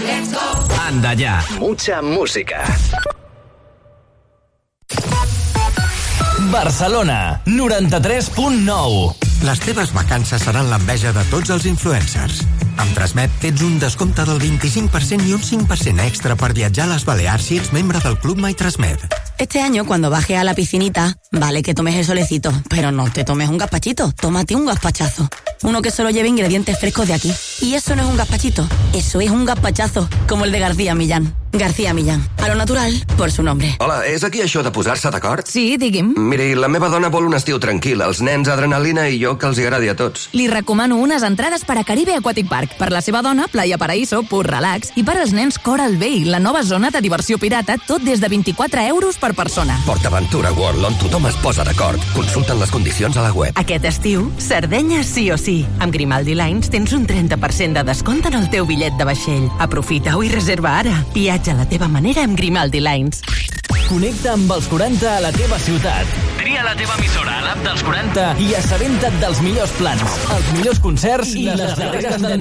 Anda ya. Mucha música. Barcelona, 93.9. Les teves vacances seran l'enveja de tots els influencers. Amb Transmet tens un descompte del 25% y un 5% extra per viatjar a les Balears si ets membre del Club My Transmet. Este año, cuando bajes a la piscinita, vale que tomes el solecito, pero no te tomes un gazpachito, tómate un gazpachazo. Uno que solo lleve ingredientes frescos de aquí. Y eso no es un gazpachito, eso es un gazpachazo, como el de García Millán. García Millán, a lo natural, por su nombre. Hola, és aquí això de posar-se d'acord? Sí, digui'm. Miri, la meva dona vol un estiu tranquil, els nens adrenalina i jo que els hi agradi a tots. Li recomano unes entrades per a Caribe Aquatic Park. Per la seva dona, Playa Paraíso, pur relax. I per als nens, Coral Bay, la nova zona de diversió pirata, tot des de 24 euros per persona. PortAventura World, on tothom es posa d'acord. Consulten les condicions a la web. Aquest estiu, Sardenya sí o sí. Amb Grimaldi Lines tens un 30% de descompte en el teu bitllet de vaixell. Aprofita-ho i reserva ara. Viatja a la teva manera amb Grimaldi Lines. Connecta amb els 40 a la teva ciutat. Tria la teva emissora a l'app dels 40 i assabenta't dels millors plans, els millors concerts i les darreres tendencies.